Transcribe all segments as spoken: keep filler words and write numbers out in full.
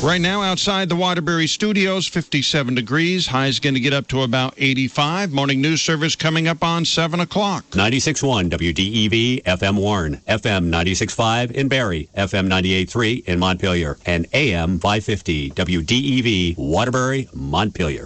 Right now, outside the Waterbury Studios, fifty-seven degrees. High is going to get up to about eighty-five. Morning news service coming up on seven o'clock. ninety-six point one W D E V, F M Warren, F M ninety-six point five in Barrie, F M ninety-eight point three in Montpelier, and A M five fifty W D E V, Waterbury, Montpelier.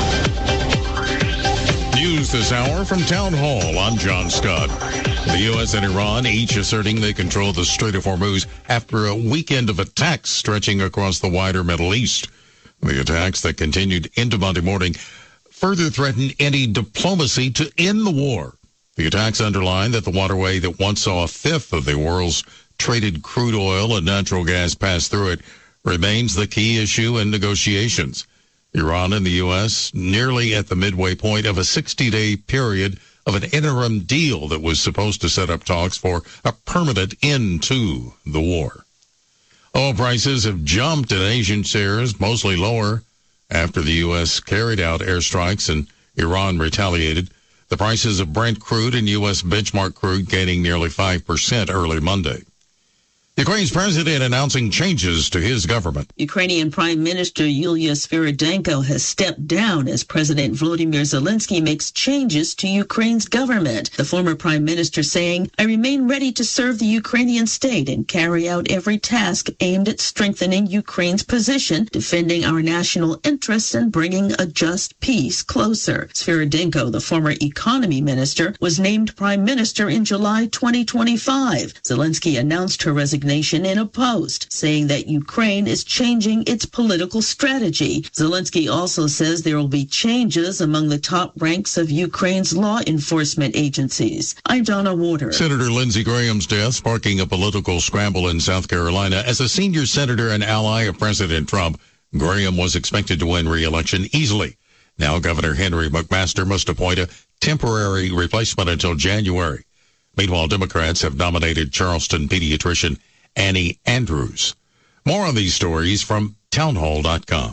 News this hour from Town Hall. I'm John Scott. The U S and Iran each asserting they control the Strait of Hormuz after a weekend of attacks stretching across the wider Middle East. The attacks that continued into Monday morning further threaten any diplomacy to end the war. The attacks underline that the waterway that once saw a fifth of the world's traded crude oil and natural gas pass through it remains the key issue in negotiations. Iran and the U S nearly at the midway point of a sixty-day period of an interim deal that was supposed to set up talks for a permanent end to the war. Oil prices have jumped in Asian shares, mostly lower, after the U S carried out airstrikes and Iran retaliated. The prices of Brent crude and U S benchmark crude gaining nearly five percent early Monday. Ukraine's president announcing changes to his government. Ukrainian Prime Minister Yulia Sviridenko has stepped down as President Volodymyr Zelensky makes changes to Ukraine's government. The former prime minister saying, "I remain ready to serve the Ukrainian state and carry out every task aimed at strengthening Ukraine's position, defending our national interests and bringing a just peace closer." Sviridenko, the former economy minister, was named prime minister in July twenty twenty-five. Zelensky announced her resignation in a post, saying that Ukraine is changing its political strategy. Zelensky also says there will be changes among the top ranks of Ukraine's law enforcement agencies. I'm Donna Waters. Senator Lindsey Graham's death sparking a political scramble in South Carolina. As a senior senator and ally of President Trump, Graham was expected to win re-election easily. Now Governor Henry McMaster must appoint a temporary replacement until January. Meanwhile, Democrats have nominated Charleston pediatrician Annie Andrews. More on these stories from townhall dot com.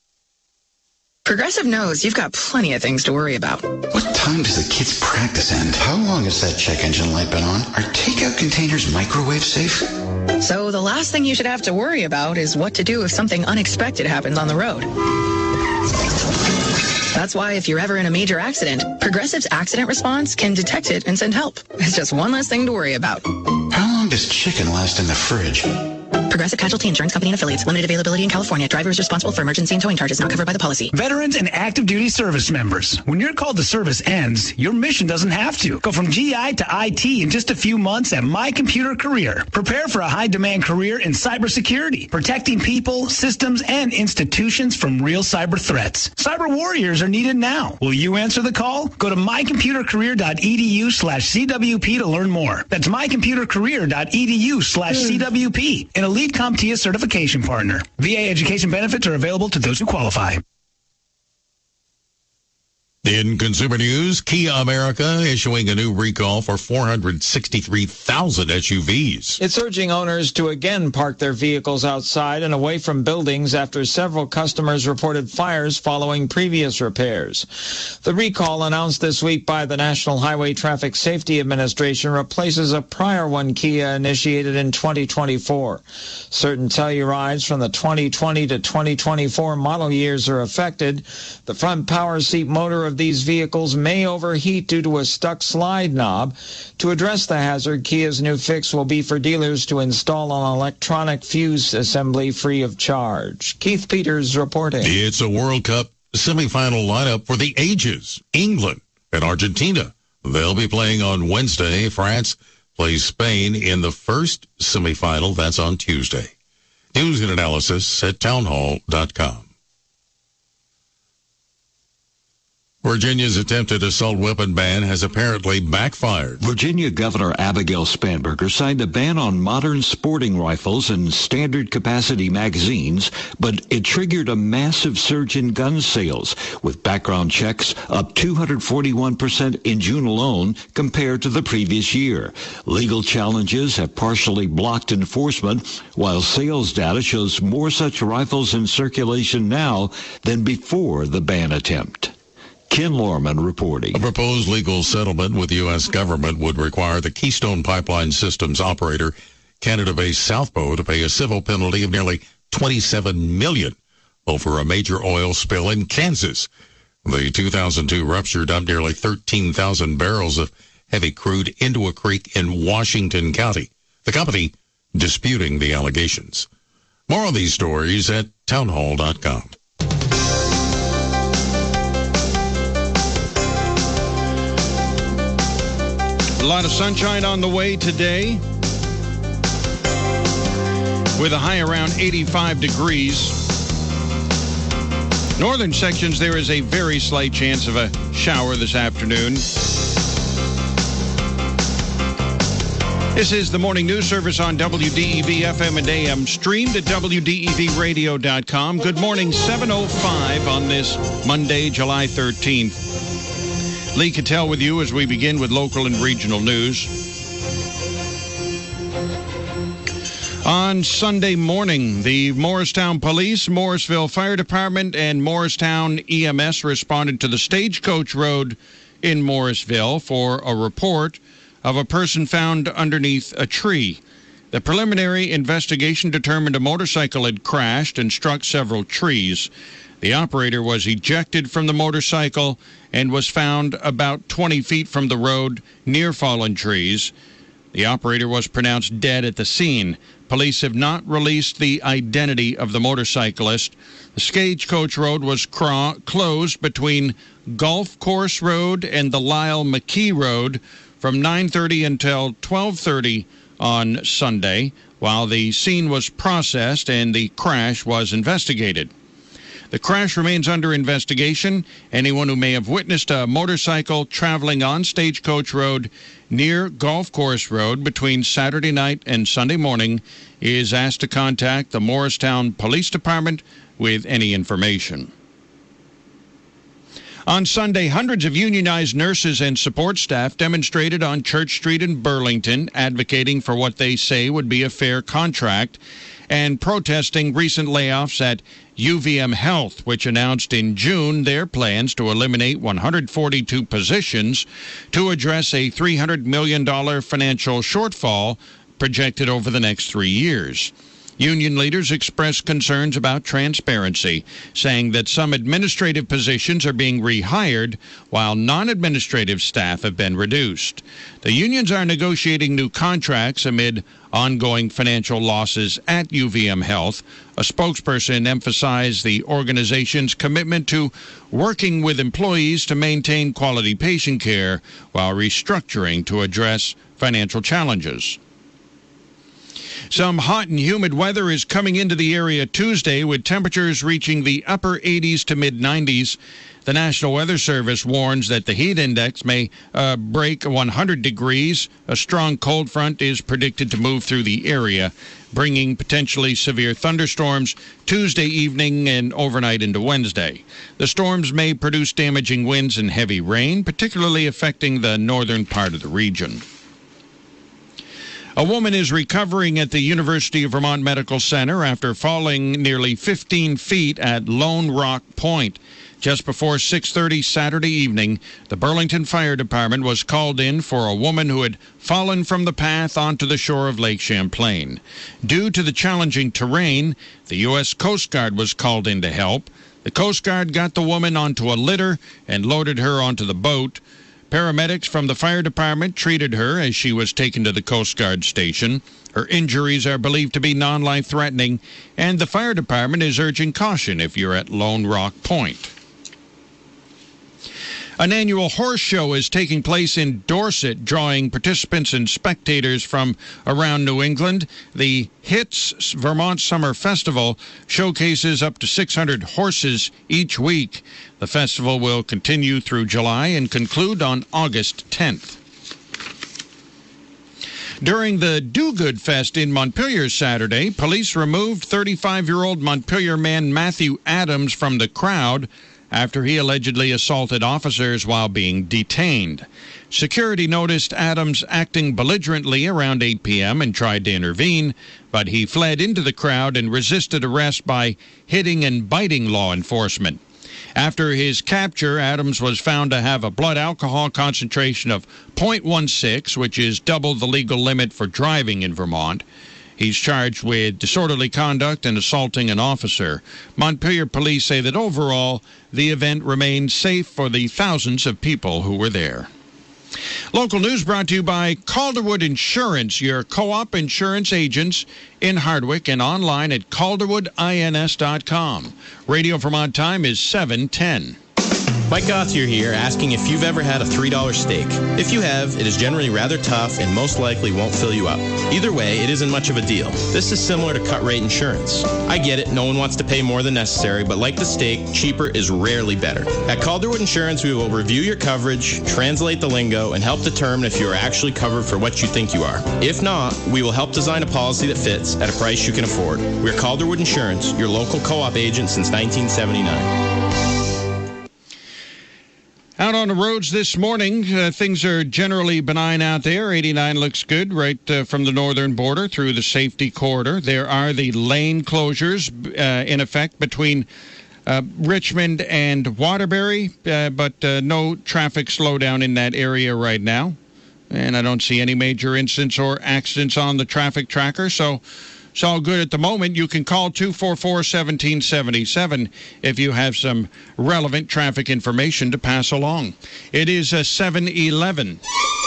Progressive knows you've got plenty of things to worry about. What time does the kids' practice end? How long has that check engine light been on? Are takeout containers microwave safe? So the last thing you should have to worry about is what to do if something unexpected happens on the road. That's why if you're ever in a major accident, Progressive's accident response can detect it and send help. It's just one less thing to worry about. How long does chicken last in the fridge? Progressive Casualty Insurance Company and Affiliates. Limited availability in California. Driver is responsible for emergency and towing charges not covered by the policy. Veterans and active duty service members. When your call to service ends, your mission doesn't have to. Go from G I to I T in just a few months at My Computer Career. Prepare for a high-demand career in cybersecurity, protecting people, systems, and institutions from real cyber threats. Cyber warriors are needed now. Will you answer the call? Go to mycomputercareer.edu slash CWP to learn more. That's mycomputercareer.edu slash CWP. An elite CompTIA certification partner. V A education benefits are available to those who qualify. In consumer news, Kia America issuing a new recall for four hundred sixty-three thousand S U Vs. It's urging owners to again park their vehicles outside and away from buildings after several customers reported fires following previous repairs. The recall announced this week by the National Highway Traffic Safety Administration replaces a prior one Kia initiated in twenty twenty-four. Certain Tellurides from the twenty twenty to twenty twenty-four model years are affected. The front power seat motor of these vehicles may overheat due to a stuck slide knob. To address the hazard, Kia's new fix will be for dealers to install an electronic fuse assembly free of charge. Keith Peters reporting. It's a World Cup semifinal lineup for the ages. England and Argentina. They'll be playing on Wednesday. France plays Spain in the first semifinal. That's on Tuesday. News and analysis at townhall dot com. Virginia's attempted assault weapon ban has apparently backfired. Virginia Governor Abigail Spanberger signed a ban on modern sporting rifles and standard capacity magazines, but it triggered a massive surge in gun sales, with background checks up two hundred forty-one percent in June alone compared to the previous year. Legal challenges have partially blocked enforcement, while sales data shows more such rifles in circulation now than before the ban attempt. Ken Lorman reporting. A proposed legal settlement with the U S government would require the Keystone Pipeline Systems operator, Canada-based South Bow, to pay a civil penalty of nearly twenty-seven million dollars over a major oil spill in Kansas. The two thousand two rupture dumped nearly thirteen thousand barrels of heavy crude into a creek in Washington County. The company disputing the allegations. More on these stories at townhall dot com. A lot of sunshine on the way today, with a high around eighty-five degrees. Northern sections, there is a very slight chance of a shower this afternoon. This is the Morning News Service on W D E V F M and A M, streamed at W D E V radio dot com. Good morning, seven oh five on this Monday, July thirteenth. Lee Cattell with you as we begin with local and regional news. On Sunday morning, the Morristown Police, Morrisville Fire Department, and Morristown E M S responded to the Stagecoach Road in Morrisville for a report of a person found underneath a tree. The preliminary investigation determined a motorcycle had crashed and struck several trees. The operator was ejected from the motorcycle and was found about twenty feet from the road near fallen trees. The operator was pronounced dead at the scene. Police have not released the identity of the motorcyclist. The Stagecoach Road was cro- closed between Golf Course Road and the Lyle McKee Road from nine thirty until twelve thirty on Sunday, while the scene was processed and the crash was investigated. The crash remains under investigation. Anyone who may have witnessed a motorcycle traveling on Stagecoach Road near Golf Course Road between Saturday night and Sunday morning is asked to contact the Morristown Police Department with any information. On Sunday, hundreds of unionized nurses and support staff demonstrated on Church Street in Burlington, advocating for what they say would be a fair contract and protesting recent layoffs at U V M Health, which announced in June their plans to eliminate one hundred forty-two positions to address a three hundred million dollars financial shortfall projected over the next three years. Union leaders expressed concerns about transparency, saying that some administrative positions are being rehired while non-administrative staff have been reduced. The unions are negotiating new contracts amid ongoing financial losses at U V M Health. A spokesperson emphasized the organization's commitment to working with employees to maintain quality patient care while restructuring to address financial challenges. Some hot and humid weather is coming into the area Tuesday, with temperatures reaching the upper eighties to mid nineties. The National Weather Service warns that the heat index may uh, break one hundred degrees. A strong cold front is predicted to move through the area, bringing potentially severe thunderstorms Tuesday evening and overnight into Wednesday. The storms may produce damaging winds and heavy rain, particularly affecting the northern part of the region. A woman is recovering at the University of Vermont Medical Center after falling nearly fifteen feet at Lone Rock Point. Just before six thirty Saturday evening, the Burlington Fire Department was called in for a woman who had fallen from the path onto the shore of Lake Champlain. Due to the challenging terrain, the U S Coast Guard was called in to help. The Coast Guard got the woman onto a litter and loaded her onto the boat. Paramedics from the fire department treated her as she was taken to the Coast Guard station. Her injuries are believed to be non-life-threatening, and the fire department is urging caution if you're at Lone Rock Point. An annual horse show is taking place in Dorset, drawing participants and spectators from around New England. The HITS Vermont Summer Festival showcases up to six hundred horses each week. The festival will continue through July and conclude on August tenth. During the Do Good Fest in Montpelier Saturday, police removed thirty-five-year-old Montpelier man Matthew Adams from the crowd after he allegedly assaulted officers while being detained. Security noticed Adams acting belligerently around eight p.m. and tried to intervene, but he fled into the crowd and resisted arrest by hitting and biting law enforcement. After his capture, Adams was found to have a blood alcohol concentration of point one six, which is double the legal limit for driving in Vermont. He's charged with disorderly conduct and assaulting an officer. Montpelier police say that overall, the event remained safe for the thousands of people who were there. Local news brought to you by Calderwood Insurance, your co-op insurance agents in Hardwick, and online at calderwood ins dot com. Radio Vermont time is seven ten. Mike Gauthier here, asking if you've ever had a three dollar steak. If you have, it is generally rather tough and most likely won't fill you up. Either way, it isn't much of a deal. This is similar to cut rate insurance. I get it, no one wants to pay more than necessary, but like the steak, cheaper is rarely better. At Calderwood Insurance, we will review your coverage, translate the lingo, and help determine if you are actually covered for what you think you are. If not, we will help design a policy that fits at a price you can afford. We're Calderwood Insurance, your local co-op agent since nineteen seventy-nine. Out on the roads this morning, uh, things are generally benign out there. eighty-nine looks good right uh, from the northern border through the safety corridor. There are the lane closures uh, in effect between uh, Richmond and Waterbury, uh, but uh, no traffic slowdown in that area right now. And I don't see any major incidents or accidents on the traffic tracker, so it's all good at the moment. You can call two four four, one seven seven seven if you have some relevant traffic information to pass along. It is a seven eleven.